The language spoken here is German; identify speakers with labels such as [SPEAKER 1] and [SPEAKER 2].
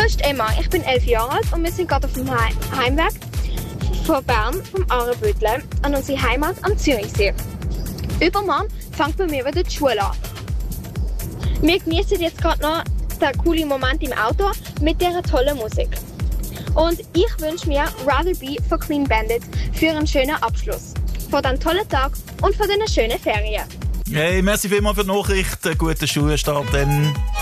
[SPEAKER 1] ist Emma, ich bin 11 Jahre alt und wir sind gerade auf dem Heimweg von Bern, vom Aarabüttle, an unsere Heimat am Zürichsee. Übermorgen fängt bei mir wieder die Schule an. Wir genießen jetzt gerade noch den coolen Moment im Auto mit dieser tollen Musik. Und ich wünsche mir Rather Be von Clean Bandit für einen schönen Abschluss. Von diesem tollen Tag und von diesen schönen Ferien.
[SPEAKER 2] Hey, merci vielmals für die Nachricht. Guten Schulstart dann.